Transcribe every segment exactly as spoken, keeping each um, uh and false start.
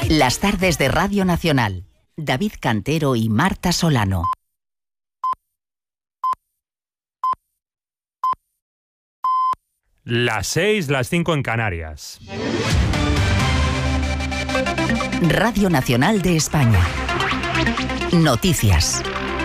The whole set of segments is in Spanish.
Las tardes de Radio Nacional. David Cantero y Marta Solano. Las seis, las cinco en Canarias. Radio Nacional de España. Noticias.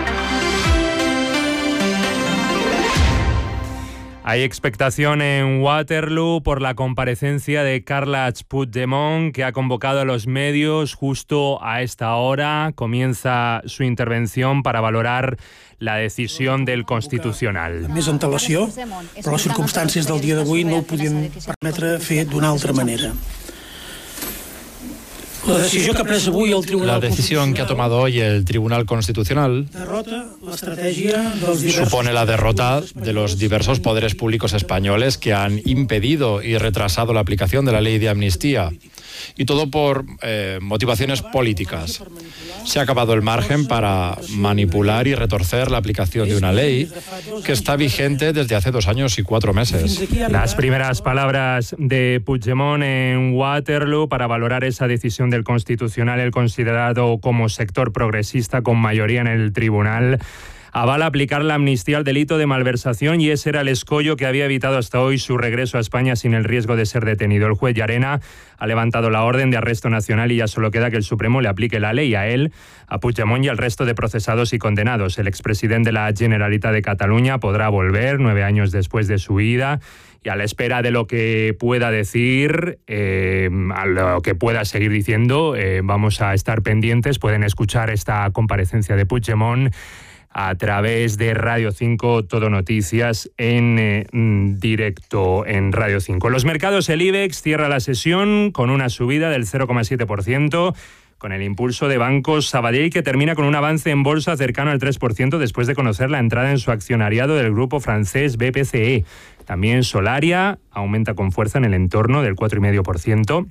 Hay expectación en Waterloo por la comparecencia de Carles Puigdemont, que ha convocado a los medios justo a esta hora. Comienza su intervención para valorar la decisión del Constitucional. Més antelació, però les circumstàncies del dia d'avui no ho podien permetre fer d'una altra manera. La decisión que ha preso hoy el Tribunal La decisión que ha tomado hoy el Tribunal Constitucional supone la derrota de los diversos poderes públicos españoles que han impedido y retrasado la aplicación de la ley de amnistía. Y todo por eh, motivaciones políticas. Se ha acabado el margen para manipular y retorcer la aplicación de una ley que está vigente desde hace dos años y cuatro meses. Las primeras palabras de Puigdemont en Waterloo para valorar esa decisión del Constitucional, el considerado como sector progresista con mayoría en el tribunal. Avala aplicar la amnistía al delito de malversación y ese era el escollo que había evitado hasta hoy su regreso a España sin el riesgo de ser detenido. El juez Llarena ha levantado la orden de arresto nacional y ya solo queda que el Supremo le aplique la ley a él, a Puigdemont y al resto de procesados y condenados. El expresidente de la Generalitat de Cataluña podrá volver nueve años después de su huida. Y a la espera de lo que pueda decir, eh, a lo que pueda seguir diciendo, eh, vamos a estar pendientes. Pueden escuchar esta comparecencia de Puigdemont a través de Radio cinco, Todo Noticias, en eh, directo en Radio cinco. Los mercados, el IBEX cierra la sesión con una subida del cero coma siete por ciento, con el impulso de Banco Sabadell, que termina con un avance en bolsa cercano al tres por ciento después de conocer la entrada en su accionariado del grupo francés B P C E. También Solaria aumenta con fuerza en el entorno del cuatro coma cinco por ciento.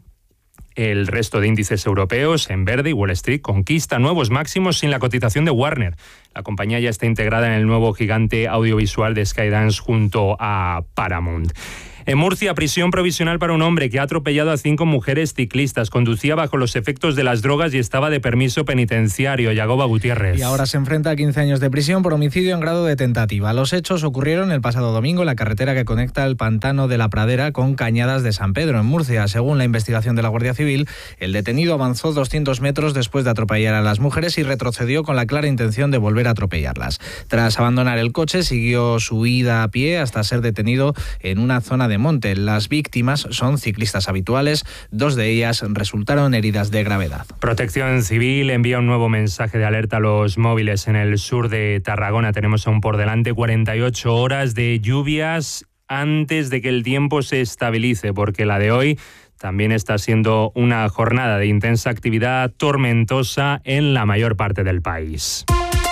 El resto de índices europeos, en verde, y Wall Street conquista nuevos máximos sin la cotización de Warner. La compañía ya está integrada en el nuevo gigante audiovisual de Skydance junto a Paramount. En Murcia, prisión provisional para un hombre que ha atropellado a cinco mujeres ciclistas. Conducía bajo los efectos de las drogas y estaba de permiso penitenciario. Yagoba Gutiérrez. Y ahora se enfrenta a quince años de prisión por homicidio en grado de tentativa. Los hechos ocurrieron el pasado domingo en la carretera que conecta el Pantano de la Pradera con Cañadas de San Pedro, en Murcia. Según la investigación de la Guardia Civil, el detenido avanzó doscientos metros después de atropellar a las mujeres y retrocedió con la clara intención de volver a atropellarlas. Tras abandonar el coche, siguió su huida a pie hasta ser detenido en una zona de monte. Las víctimas son ciclistas habituales, dos de ellas resultaron heridas de gravedad. Protección Civil envía un nuevo mensaje de alerta a los móviles en el sur de Tarragona. Tenemos aún por delante cuarenta y ocho horas de lluvias antes de que el tiempo se estabilice, porque la de hoy también está siendo una jornada de intensa actividad tormentosa en la mayor parte del país.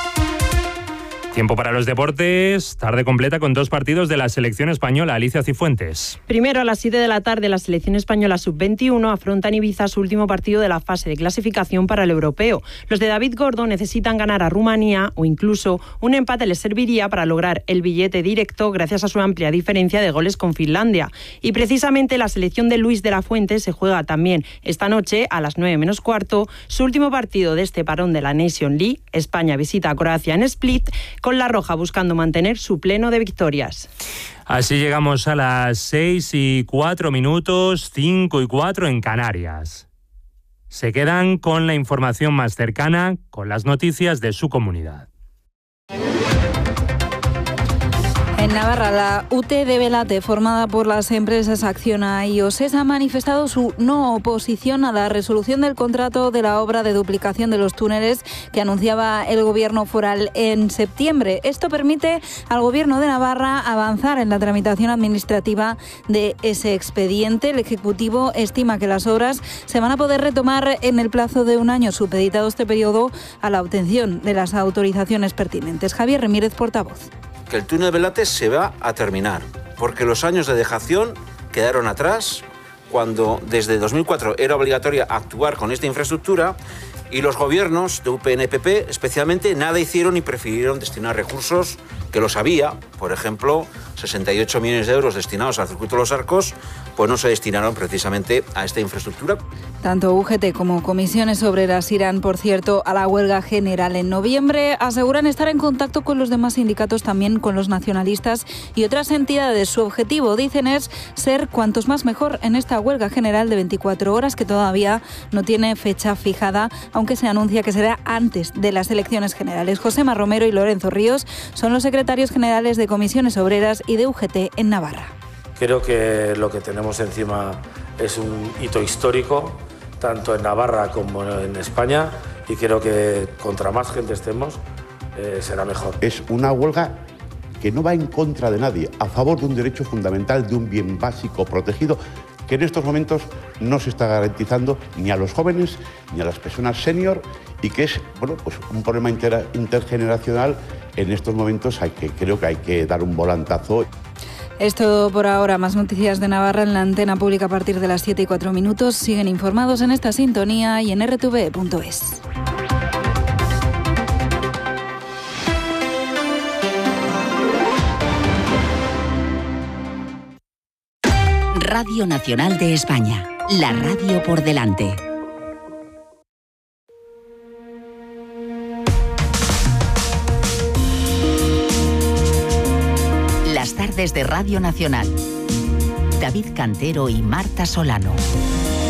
Tiempo para los deportes, tarde completa con dos partidos de la selección española. Alicia Cifuentes. Primero, a las siete de la tarde, la selección española sub veintiuno afronta en Ibiza su último partido de la fase de clasificación para el europeo. Los de David Gordo necesitan ganar a Rumanía o incluso un empate les serviría para lograr el billete directo gracias a su amplia diferencia de goles con Finlandia. Y precisamente la selección de Luis de la Fuente se juega también esta noche a las nueve menos cuarto su último partido de este parón de la Nation League. España visita a Croacia en Split, con la roja buscando mantener su pleno de victorias. Así llegamos a las seis y cuatro minutos, cinco y cuatro en Canarias. Se quedan con la información más cercana, con las noticias de su comunidad. En Navarra, la U T de Belate, formada por las empresas Acciona y OSES, ha manifestado su no oposición a la resolución del contrato de la obra de duplicación de los túneles que anunciaba el gobierno foral en septiembre. Esto permite al gobierno de Navarra avanzar en la tramitación administrativa de ese expediente. El Ejecutivo estima que las obras se van a poder retomar en el plazo de un año, supeditado este periodo a la obtención de las autorizaciones pertinentes. Javier Ramírez, portavoz. Que el túnel Belate se va a terminar, porque los años de dejación quedaron atrás, cuando desde dos mil cuatro era obligatoria actuar con esta infraestructura y los gobiernos de U P N P P especialmente nada hicieron y prefirieron destinar recursos que los había, por ejemplo, sesenta y ocho millones de euros destinados al circuito de los Arcos pues no se destinaron precisamente a esta infraestructura. Tanto U G T como comisiones obreras irán, por cierto, a la huelga general en noviembre. Aseguran estar en contacto con los demás sindicatos, también con los nacionalistas y otras entidades. Su objetivo, dicen, es ser cuantos más mejor en esta huelga general de veinticuatro horas, que todavía no tiene fecha fijada, aunque se anuncia que será antes de las elecciones generales. Josema Romero y Lorenzo Ríos son los secretarios generales de comisiones obreras y de U G T en Navarra. Creo que lo que tenemos encima es un hito histórico, tanto en Navarra como en España, y creo que contra más gente estemos, eh, será mejor. Es una huelga que no va en contra de nadie, a favor de un derecho fundamental, de un bien básico protegido, que en estos momentos no se está garantizando ni a los jóvenes ni a las personas senior, y que es, bueno, pues un problema inter- intergeneracional. En estos momentos hay que, creo que hay que dar un volantazo. Es todo por ahora. Más noticias de Navarra en la antena pública a partir de las siete y cuatro minutos. Siguen informados en esta sintonía y en erre te ve punto es. Radio Nacional de España. La radio por delante. Las tardes de Radio Nacional. David Cantero y Marta Solano.